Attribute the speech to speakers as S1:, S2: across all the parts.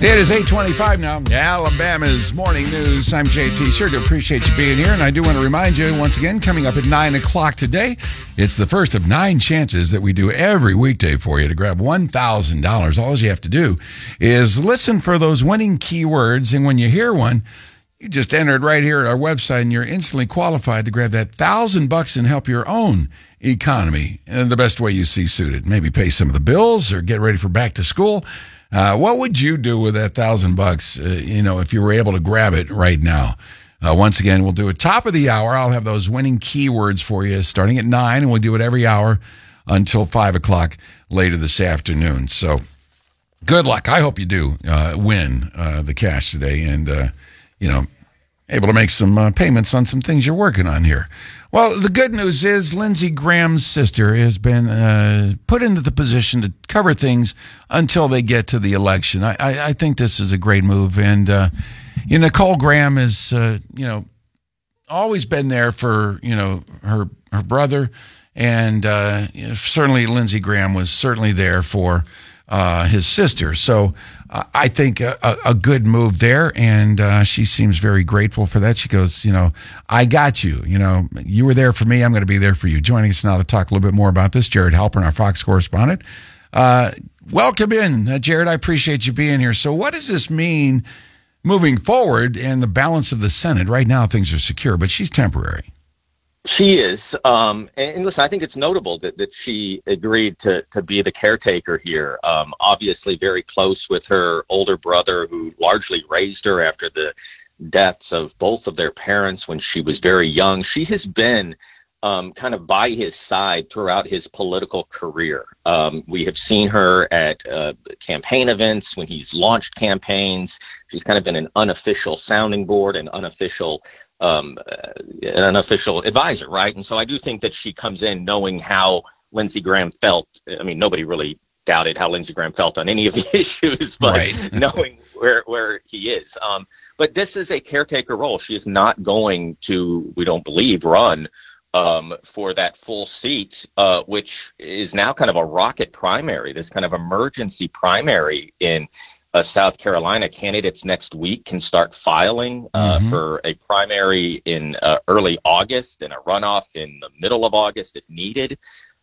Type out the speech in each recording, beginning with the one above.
S1: It is 8:25 now. Alabama's morning news. I'm JT. Sure do appreciate you being here. And I do want to remind you, once again, coming up at 9 o'clock today, it's the first of 9 chances that we do every weekday for you to grab $1,000. All you have to do is listen for those winning keywords. And when you hear one, you just enter it right here at our website, and you're instantly qualified to grab that $1,000 and help your own economy in the best way you see suited. Maybe pay some of the bills or get ready for back to school. What would you do with that $1,000, if you were able to grab it right now? Once again, we'll do it top of the hour. I'll have those winning keywords for you starting at 9, and we'll do it every hour until 5 o'clock later this afternoon. So good luck. I hope you do win the cash today and, able to make some payments on some things you're working on here. Well, the good news is Lindsey Graham's sister has been put into the position to cover things until they get to the election. I think this is a great move. And, Nicole Graham has, always been there for, her brother. And certainly Lindsey Graham was certainly there for his sister. So I think a good move there, and she seems very grateful for that. She goes, I got you. You were there for me. I'm going to be there for you. Joining us now to talk a little bit more about this, Jared Halpern, our Fox correspondent. Welcome in, Jared. I appreciate you being here. So what does this mean moving forward and the balance of the Senate? Right now things are secure, but she's temporary.
S2: She is. And listen, I think it's notable that she agreed to be the caretaker here. Obviously very close with her older brother, who largely raised her after the deaths of both of their parents when she was very young. She has been kind of by his side throughout his political career. We have seen her at campaign events when he's launched campaigns. She's kind of been an unofficial sounding board and unofficial advisor, right? And so I do think that she comes in knowing how Lindsey Graham felt. I mean, nobody really doubted how Lindsey Graham felt on any of the issues, but right. Knowing where he is. But this is a caretaker role. She is not going to, we don't believe, run for that full seat, which is now kind of a rocket primary, this kind of emergency primary in South Carolina. Candidates next week can start filing for a primary in early August and a runoff in the middle of August if needed.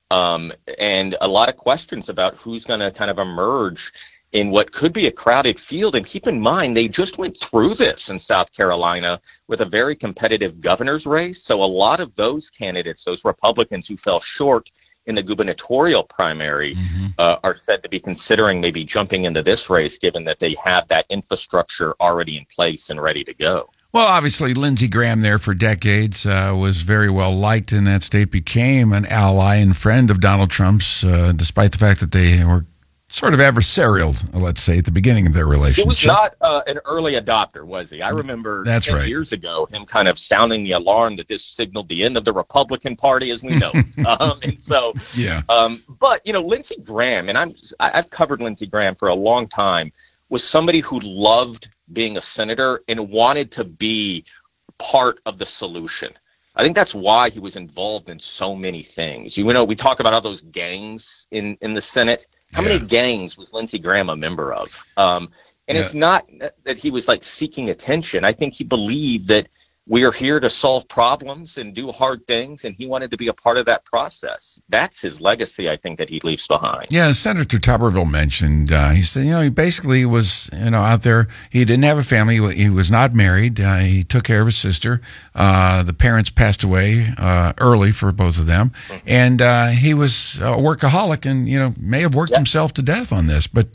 S2: And a lot of questions about who's going to kind of emerge in what could be a crowded field. And keep in mind, they just went through this in South Carolina with a very competitive governor's race. So a lot of those candidates, those Republicans who fell short in the gubernatorial primary, are said to be considering maybe jumping into this race, given that they have that infrastructure already in place and ready to go.
S1: Well, obviously, Lindsey Graham there for decades was very well liked in that state, became an ally and friend of Donald Trump's, despite the fact that they were sort of adversarial, let's say, at the beginning of their relationship.
S2: He was not an early adopter, was he? I remember 10 years ago him kind of sounding the alarm that this signaled the end of the Republican Party as we know it. And so,
S1: yeah.
S2: But, Lindsey Graham, and I've covered Lindsey Graham for a long time, was somebody who loved being a senator and wanted to be part of the solution. I think that's why he was involved in so many things. We talk about all those gangs in the Senate. How many gangs was Lindsey Graham a member of? It's not that he was like seeking attention. I think he believed that we are here to solve problems and do hard things, and he wanted to be a part of that process. That's his legacy, I think, that he leaves behind.
S1: Yeah, Senator Tuberville mentioned, he said, he basically was, out there. He didn't have a family. He was not married. He took care of his sister. The parents passed away early for both of them. And he was a workaholic and, may have worked himself to death on this. But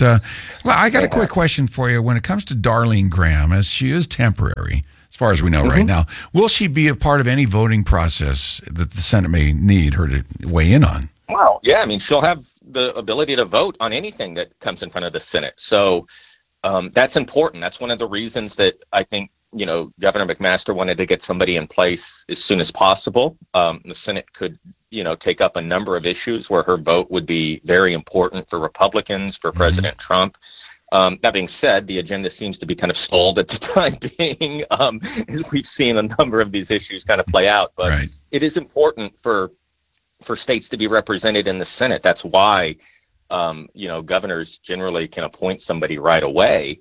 S1: I got a quick question for you. When it comes to Darlene Graham, as she is temporary, as far as we know right now, will she be a part of any voting process that the Senate may need her to weigh in on?
S2: Well, yeah, she'll have the ability to vote on anything that comes in front of the Senate. So that's important. That's one of the reasons that I think, Governor McMaster wanted to get somebody in place as soon as possible. The Senate could, take up a number of issues where her vote would be very important for Republicans, for President Trump. That being said, the agenda seems to be kind of stalled at the time being, as we've seen a number of these issues kind of play out. But it is important for states to be represented in the Senate. That's why, governors generally can appoint somebody right away.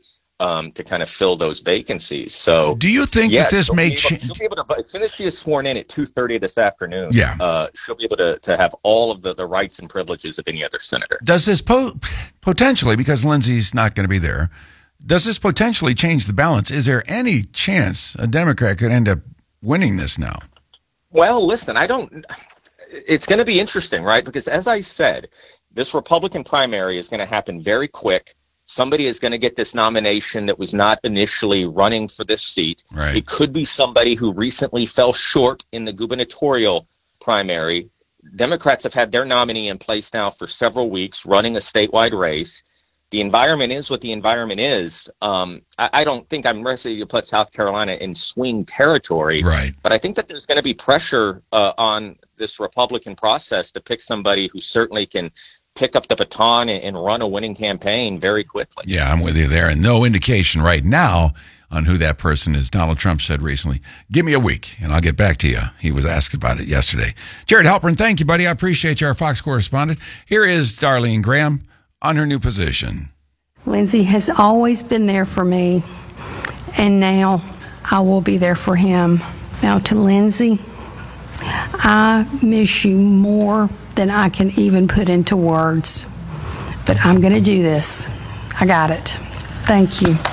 S2: to kind of fill those vacancies. So,
S1: do you think that this may change?
S2: She'll be able to, as soon as she is sworn in at 2:30 this afternoon.
S1: Yeah.
S2: She'll be able to have all of the rights and privileges of any other senator.
S1: Does this potentially, because Lindsey's not going to be there, does this potentially change the balance? Is there any chance a Democrat could end up winning this now?
S2: Well, listen, it's going to be interesting, right? Because as I said, this Republican primary is going to happen very quick. Somebody is going to get this nomination that was not initially running for this seat.
S1: Right.
S2: It could be somebody who recently fell short in the gubernatorial primary. Democrats have had their nominee in place now for several weeks, running a statewide race. The environment is what the environment is. I don't think I'm ready to put South Carolina in swing territory.
S1: Right.
S2: But I think that there's going to be pressure on this Republican process to pick somebody who certainly can pick up the baton and run a winning campaign very quickly.
S1: Yeah, I'm with you there. And no indication right now on who that person is. Donald Trump said recently, give me a week and I'll get back to you. He was asked about it yesterday. Jared Halpern, thank you, buddy. I appreciate you, our Fox correspondent. Here is Darlene Graham on her new position.
S3: Lindsey has always been there for me, and now I will be there for him. Now to Lindsey, I miss you more than I can even put into words, but I'm going to do this. I got it. Thank you.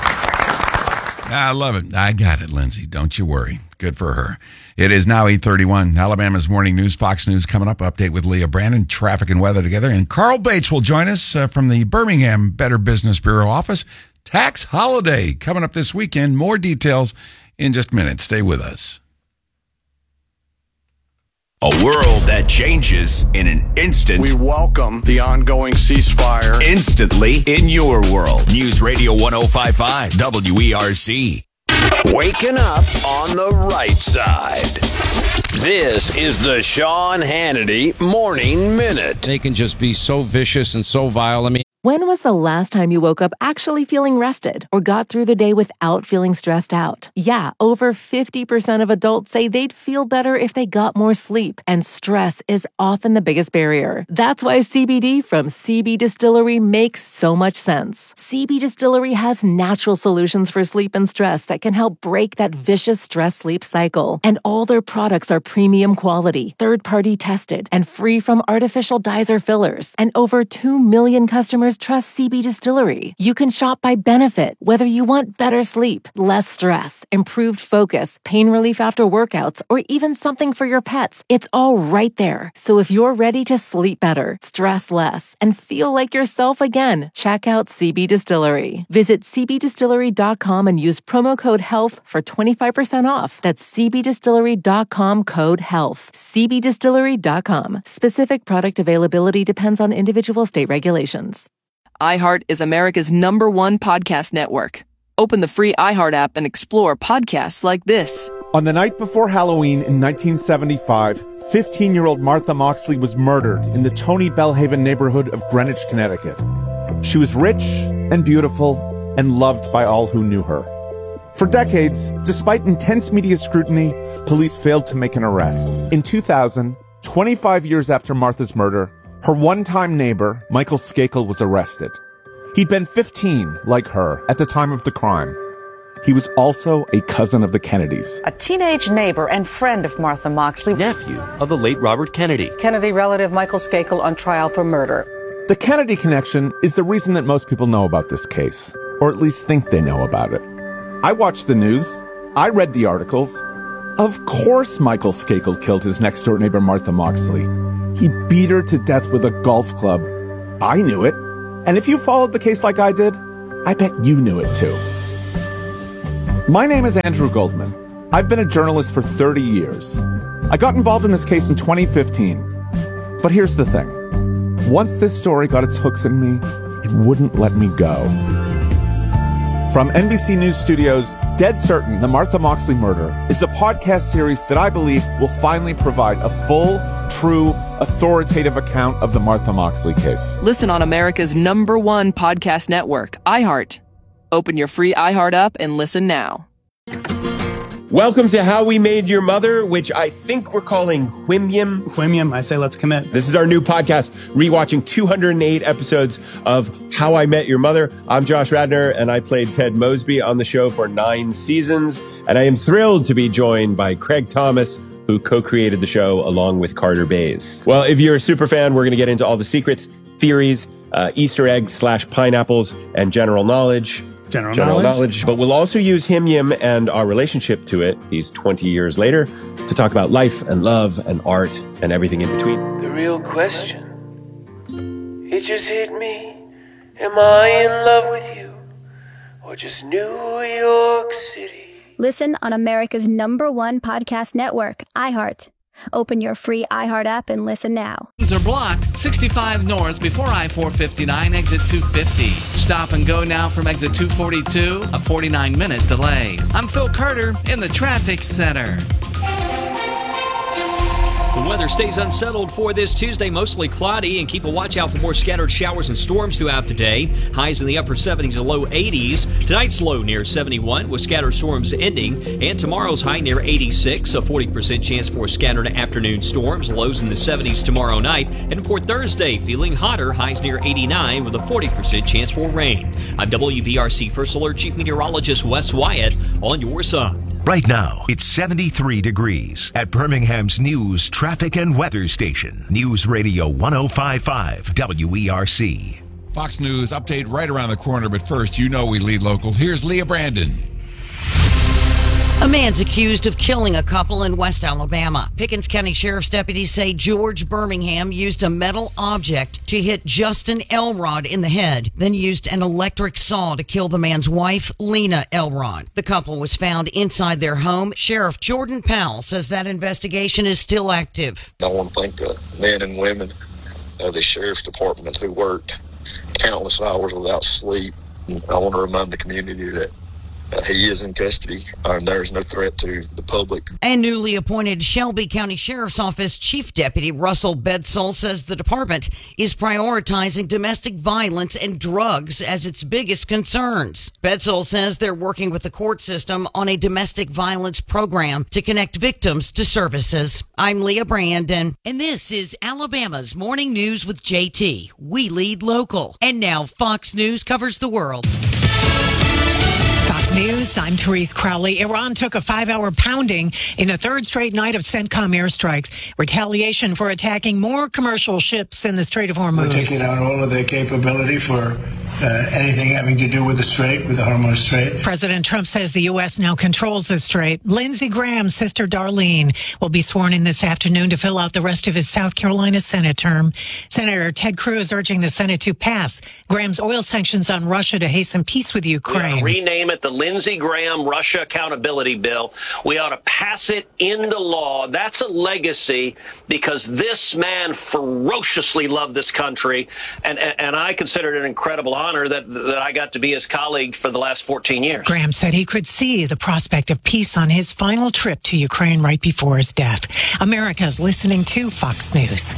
S1: I love it. I got it, Lindsey. Don't you worry. Good for her. It is now 8:31. Alabama's Morning News, Fox News coming up. Update with Leah Brandon, traffic and weather together. And Carl Bates will join us from the Birmingham Better Business Bureau office. Tax holiday coming up this weekend. More details in just a minute. Stay with us.
S4: A world that changes in an instant.
S5: We welcome the ongoing ceasefire.
S4: Instantly in your world. News Radio 105.5 WERC.
S5: Waking up on the right side. This is the Sean Hannity Morning Minute.
S6: They can just be so vicious and so vile. I mean,
S7: when was the last time you woke up actually feeling rested or got through the day without feeling stressed out? Yeah, over 50% of adults say they'd feel better if they got more sleep, and stress is often the biggest barrier. That's why CBD from CB Distillery makes so much sense. CB Distillery has natural solutions for sleep and stress that can help break that vicious stress-sleep cycle. And all their products are premium quality, third-party tested, and free from artificial dyes or fillers. And over 2 million customers trust CB Distillery. You can shop by benefit, whether you want better sleep, less stress, improved focus, pain relief after workouts, or even something for your pets. It's all right there. So if you're ready to sleep better, stress less, and feel like yourself again, check out CB Distillery. Visit cbdistillery.com and use promo code HEALTH for 25% off. That's cbdistillery.com, code HEALTH. cbdistillery.com. Specific product availability depends on individual state regulations.
S8: iHeart is America's #1 podcast network. Open the free iHeart app and explore podcasts like this.
S9: On the night before Halloween in 1975, 15-year-old Martha Moxley was murdered in the Tony Bellhaven neighborhood of Greenwich, Connecticut. She was rich and beautiful and loved by all who knew her. For decades, despite intense media scrutiny, police failed to make an arrest. In 2000, 25 years after Martha's murder, her one-time neighbor, Michael Skakel, was arrested. He'd been 15, like her, at the time of the crime. He was also a cousin of the Kennedys.
S10: A teenage neighbor and friend of Martha Moxley.
S11: Nephew of the late Robert Kennedy.
S10: Kennedy relative Michael Skakel on trial for murder.
S9: The Kennedy connection is the reason that most people know about this case, or at least think they know about it. I watched the news. I read the articles. Of course Michael Skakel killed his next-door neighbor Martha Moxley. He beat her to death with a golf club. I knew it. And if you followed the case like I did, I bet you knew it too. My name is Andrew Goldman. I've been a journalist for 30 years. I got involved in this case in 2015. But here's the thing. Once this story got its hooks in me, it wouldn't let me go. From NBC News Studios, Dead Certain, The Martha Moxley Murder is a podcast series that I believe will finally provide a full, true, authoritative account of the Martha Moxley case.
S8: Listen on America's #1 podcast network, iHeart. Open your free iHeart app and listen now.
S12: Welcome to How We Made Your Mother, which I think we're calling Whim-Yim.
S13: Whim-Yim, I say let's commit.
S12: This is our new podcast, rewatching 208 episodes of How I Met Your Mother. I'm Josh Radnor, and I played Ted Mosby on the show for 9 seasons. And I am thrilled to be joined by Craig Thomas, who co-created the show along with Carter Bays. Well, if you're a super fan, we're going to get into all the secrets, theories, Easter eggs / pineapples, and general knowledge. General knowledge. But we'll also use Him and our relationship to it these 20 years later to talk about life and love and art and everything in between.
S14: The real question, it just hit me. Am I in love with you or just New York City?
S15: Listen on America's #1 podcast network, iHeart. Open your free iHeart app and listen now.
S16: Are blocked 65 north before I-459, exit 250. Stop and go now from exit 242, a 49-minute delay. I'm Phil Carter in the traffic center.
S11: The weather stays unsettled for this Tuesday, mostly cloudy, and keep a watch out for more scattered showers and storms throughout the day. Highs in the upper 70s and low 80s. Tonight's low near 71 with scattered storms ending, and tomorrow's high near 86, a 40% chance for scattered afternoon storms. Lows in the 70s tomorrow night, and for Thursday, feeling hotter, highs near 89 with a 40% chance for rain. I'm WBRC First Alert Chief Meteorologist Wes Wyatt on your side.
S17: Right now, it's 73 degrees at Birmingham's news, traffic, and weather station. News Radio 105.5 WERC.
S1: Fox News update right around the corner, but first, you know we lead local. Here's Leah Brandon.
S18: A man's accused of killing a couple in West Alabama. Pickens County Sheriff's deputies say George Birmingham used a metal object to hit Justin Elrod in the head, then used an electric saw to kill the man's wife, Lena Elrod. The couple was found inside their home. Sheriff Jordan Powell says that investigation is still active.
S19: I want to thank the men and women of the Sheriff's Department who worked countless hours without sleep. I want to remind the community that he is in custody. There's no threat to the public.
S18: And newly appointed Shelby County Sheriff's Office Chief Deputy Russell Bedsole says the department is prioritizing domestic violence and drugs as its biggest concerns. Bedsole says they're working with the court system on a domestic violence program to connect victims to services. I'm Leah Brandon, and this is Alabama's Morning News with JT. We lead local. And now Fox News covers the world.
S20: Fox News, I'm Therese Crowley. Iran took a 5-hour pounding in the third straight night of CENTCOM airstrikes. Retaliation for attacking more commercial ships in the Strait of Hormuz.
S21: We're taking out all of their capability for anything having to do with the Strait, with the Hormuz Strait.
S20: President Trump says the U.S. now controls the Strait. Lindsey Graham's sister Darlene will be sworn in this afternoon to fill out the rest of his South Carolina Senate term. Senator Ted Cruz urging the Senate to pass Graham's oil sanctions on Russia to hasten peace with Ukraine.
S22: Rename it the Lindsey Graham Russia Accountability Bill. We ought to pass it into law. That's a legacy because this man ferociously loved this country, and I consider it an incredible honor that I got to be his colleague for the last 14 years.
S20: Graham said he could see the prospect of peace on his final trip to Ukraine right before his death. America's listening to Fox News.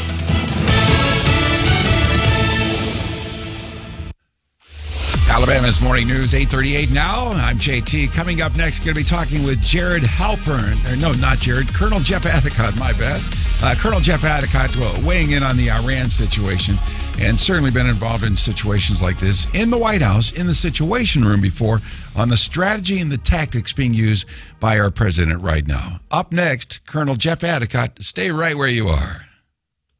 S1: Alabama's Morning News, 8:38 now. I'm JT. Coming up next, going to be talking with Jared Halpern. Or no, not Jared. Colonel Jeff Adicott, my bad. Colonel Jeff Adicott weighing in on the Iran situation, and certainly been involved in situations like this in the White House, in the Situation Room before, on the strategy and the tactics being used by our president right now. Up next, Colonel Jeff Adicott. Stay right where you are.